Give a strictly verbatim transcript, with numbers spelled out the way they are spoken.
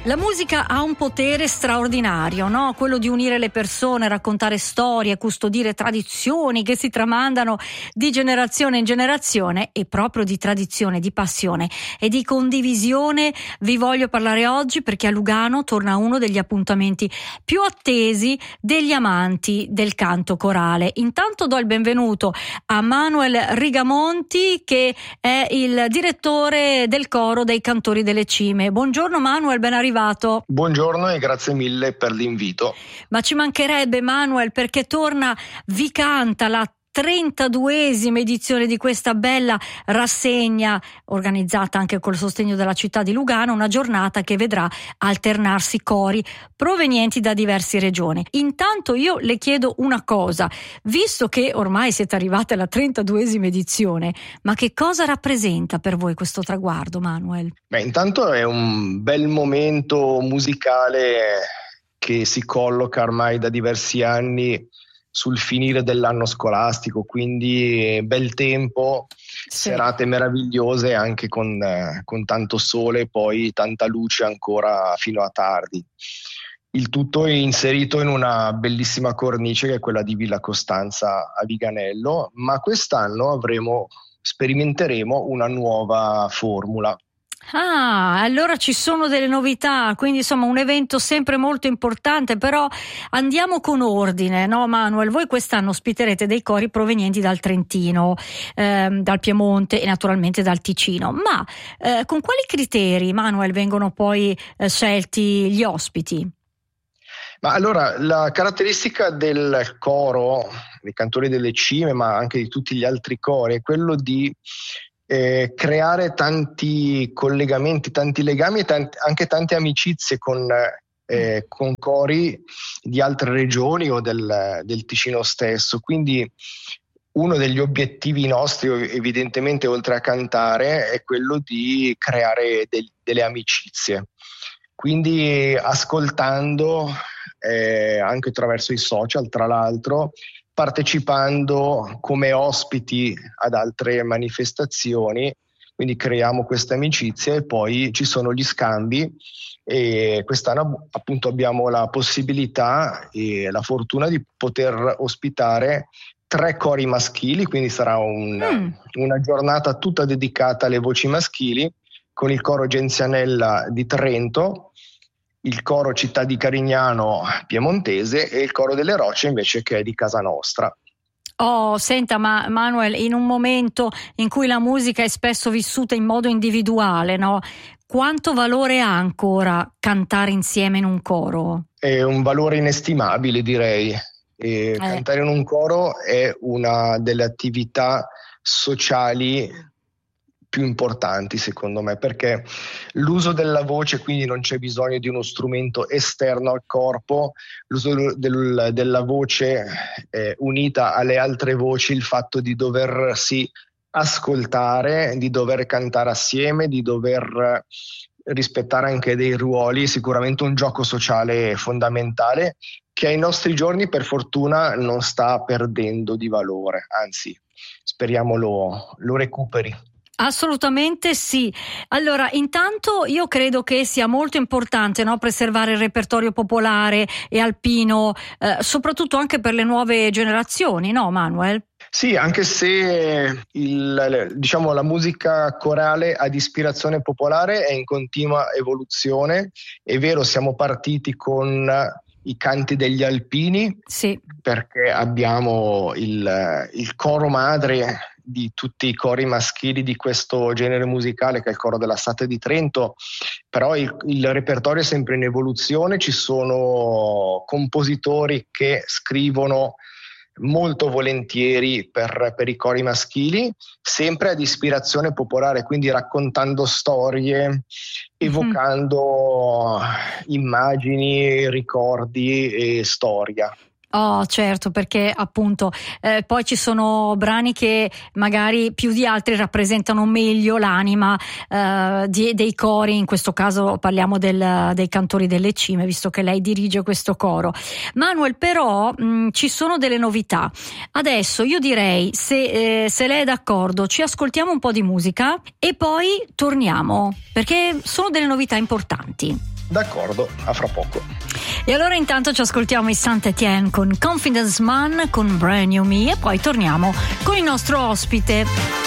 La musica ha un potere straordinario, no? Quello di unire le persone, raccontare storie, custodire tradizioni che si tramandano di generazione in generazione, e proprio di tradizione, di passione e di condivisione vi voglio parlare oggi, perché a Lugano torna uno degli appuntamenti più attesi degli amanti del canto corale. Intanto do il benvenuto a Manuel Rigamonti, che è il direttore del coro dei Cantori delle Cime. Buongiorno Manuel, ben arrivato. Buongiorno e grazie mille per l'invito. Ma ci mancherebbe, Manuel, perché torna Vi Canta, la trentaduesima edizione di questa bella rassegna organizzata anche col sostegno della città di Lugano, una giornata che vedrà alternarsi cori provenienti da diverse regioni. Intanto io le chiedo una cosa, visto che ormai siete arrivate alla trentaduesima edizione, ma che cosa rappresenta per voi questo traguardo, Manuel? Beh, intanto è un bel momento musicale che si colloca ormai da diversi anni sul finire dell'anno scolastico, quindi bel tempo, sì. Serate meravigliose anche con, eh, con tanto sole e poi tanta luce ancora fino a tardi. Il tutto è inserito in una bellissima cornice che è quella di Villa Costanza a Viganello, ma quest'anno avremo, sperimenteremo una nuova formula. Ah, allora ci sono delle novità, quindi insomma un evento sempre molto importante, però andiamo con ordine, no Manuel? Voi quest'anno ospiterete dei cori provenienti dal Trentino, ehm, dal Piemonte e naturalmente dal Ticino, ma eh, con quali criteri, Manuel, vengono poi eh, scelti gli ospiti? Ma allora, la caratteristica del coro, dei Cantori delle Cime, ma anche di tutti gli altri cori, è quello di Eh, creare tanti collegamenti, tanti legami e tanti, anche tante amicizie con, eh, con cori di altre regioni o del, del Ticino stesso. Quindi uno degli obiettivi nostri, evidentemente, oltre a cantare, è quello di creare del, delle amicizie. Quindi ascoltando eh, anche attraverso i social, tra l'altro, partecipando come ospiti ad altre manifestazioni, quindi creiamo queste amicizie e poi ci sono gli scambi, e quest'anno appunto abbiamo la possibilità e la fortuna di poter ospitare tre cori maschili, quindi sarà un, mm. una giornata tutta dedicata alle voci maschili, con il coro Genzianella di Trento, il coro Città di Carignano piemontese e il coro delle Rocce invece, che è di casa nostra. Oh, senta, ma Manuel, in un momento in cui la musica è spesso vissuta in modo individuale, no? Quanto valore ha ancora cantare insieme in un coro? È un valore inestimabile, direi. E eh. Cantare in un coro è una delle attività sociali più importanti, secondo me, perché l'uso della voce, quindi non c'è bisogno di uno strumento esterno al corpo, l'uso del, della voce eh, unita alle altre voci, il fatto di doversi ascoltare, di dover cantare assieme, di dover rispettare anche dei ruoli, sicuramente un gioco sociale fondamentale che ai nostri giorni per fortuna non sta perdendo di valore, anzi speriamo lo, lo recuperi. Assolutamente sì. Allora, intanto io credo che sia molto importante, no, preservare il repertorio popolare e alpino, eh, soprattutto anche per le nuove generazioni, no Manuel? Sì, anche se il, diciamo, la musica corale ad ispirazione popolare è in continua evoluzione. È vero, siamo partiti con i canti degli alpini, sì, perché abbiamo il, il coro madre di tutti i cori maschili di questo genere musicale, che è il coro della Sate di Trento, però il, il repertorio è sempre in evoluzione, ci sono compositori che scrivono molto volentieri per, per i cori maschili, sempre ad ispirazione popolare, quindi raccontando storie, evocando mm-hmm. immagini, ricordi e storia. Oh, certo, perché appunto eh, poi ci sono brani che magari più di altri rappresentano meglio l'anima eh, di, dei cori, in questo caso parliamo del, dei Cantori delle Cime, visto che lei dirige questo coro. Manuel, però mh, ci sono delle novità. Adesso io direi, se, eh, se lei è d'accordo, ci ascoltiamo un po' di musica e poi torniamo, perché sono delle novità importanti. D'accordo, a fra poco. E allora intanto ci ascoltiamo i Saint-Étienne con Confidence Man, con Brand New Me, e poi torniamo con il nostro ospite.